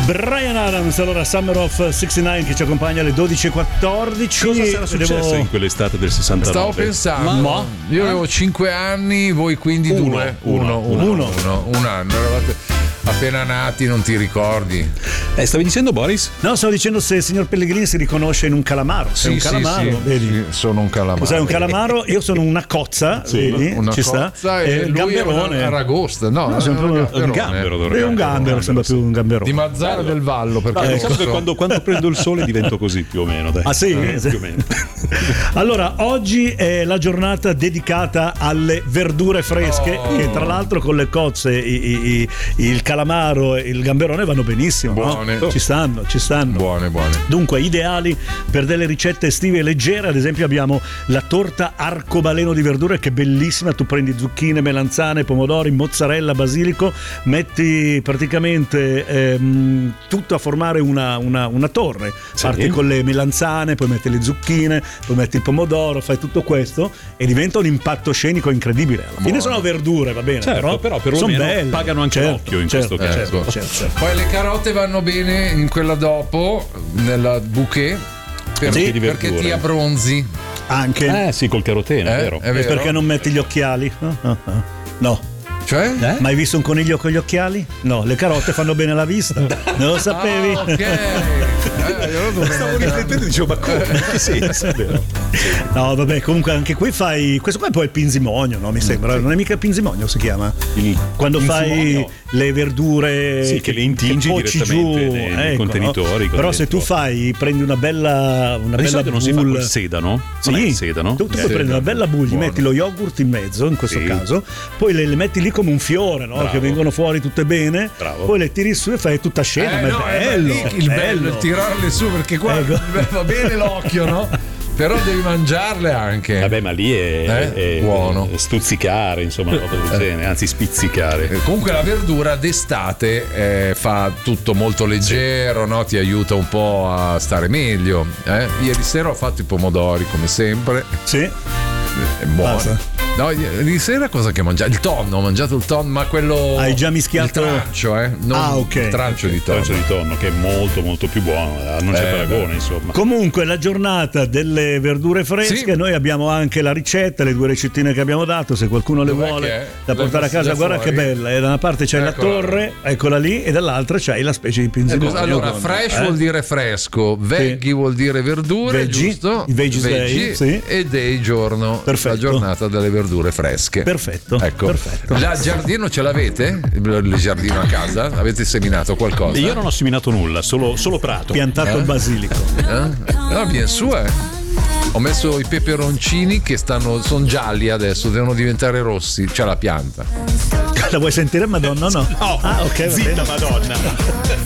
Bryan Adams, allora Summer of 69 che ci accompagna alle 12:14. Cosa sarà successo in quell'estate del 69? Stavo pensando, io avevo 5 anni, voi quindi 2. Un anno, eravate appena nati, non ti ricordi? Stavi dicendo, Boris? No, stavo dicendo se il signor Pellegrini si riconosce in un calamaro. Sì, un calamaro, vedi? sì, sono un calamaro. Sei un calamaro, io sono una cozza, vedi? Una ci cozza sta. e il lui gamberone. è un aragosta. No, sempre un gambero. È un gambero, sembra più un gamberone. di Mazzara del Vallo, perché Diciamo che quando prendo il sole divento così, più o meno. Dai. Ah sì? Più o meno. Allora, oggi è la giornata dedicata alle verdure fresche, che tra l'altro con le cozze, il calamaro e il gamberone vanno benissimo. Buone. No? Ci stanno. Buone. Dunque, ideali per delle ricette estive leggere. Ad esempio abbiamo la torta arcobaleno di verdure, che è bellissima. Tu prendi zucchine, melanzane, pomodori, mozzarella, basilico, metti praticamente tutto a formare una torre. Sì. Parti con le melanzane, poi metti le zucchine, poi metti il pomodoro, fai tutto questo e diventa un impatto scenico incredibile. Alla fine sono verdure, va bene, Certo, però perlomeno belle. pagano anche l'occhio in questo caso. Certo. Poi le carote vanno bene in quella dopo, nella bouquet, perché ti abbronzi. Anche. Sì, col carotene, è vero. È E vero. perché non metti gli occhiali? No. Cioè? Mai visto un coniglio con gli occhiali? No, le carote fanno bene alla vista. Non lo sapevi? Ok. Io lo Stavo riflettendo e dicevo, ma come? Sì, è vero. No, vabbè, comunque anche qui fai. Questo qua è poi il pinzimonio, no? Mi sembra. Non è mica il pinzimonio, si chiama? Quando fai infumonio. le verdure. Sì, che le intingi pocci direttamente giù, nei contenitori. No? Però se tu prendi una bella. Di solito non si fa col sedano? Non è il sedano? Tu puoi prendere una bella boule, gli metti lo yogurt in mezzo, in questo caso, poi le metti lì come un fiore, no? Che vengono fuori tutte bene. Bravo. Poi le tiri su e fai tutta scena. Ma è bello. Il bello è tirarle su, perché qua va bene l'occhio, no? Però devi mangiarle anche. Vabbè, ma lì è buono. Stuzzicare, insomma, roba del genere, anzi spizzicare. Comunque la verdura d'estate fa tutto molto leggero, no? Ti aiuta un po' a stare meglio. Ieri sera ho fatto i pomodori come sempre. Sì. È buono. Basta. No, ieri sera cosa che ho mangiato? Il tonno, ho mangiato il tonno, ma quello. Hai già mischiato? Il trancio, non ok. il trancio di tonno. Trancio di tonno, che è molto molto più buono, non c'è paragone, insomma. Comunque la giornata delle verdure fresche, Sì. Noi abbiamo anche la ricetta, le 2 ricettine che abbiamo dato, se qualcuno le Dov'è vuole che è? da portare a casa, Da guarda fuori? che bella, e da una parte c'hai Eccola. la torre, eccola lì, e dall'altra c'hai la specie di pinzimonio. Allora, fresh vuol dire fresco, veggie vuol dire verdure, Veggie, giusto? i veggies day, sì. E day giorno, Perfetto. la giornata delle verdure fresche. Perfetto. Ecco. Perfetto. Il giardino ce l'avete? Il giardino a casa? Avete seminato qualcosa? Io non ho seminato nulla, solo prato. Piantato il basilico. No, viene su, Ho messo i peperoncini che sono gialli adesso, devono diventare rossi. C'è la pianta. La vuoi sentire, Madonna? No. Oh, Ah, ok, va zitta, bene. Madonna.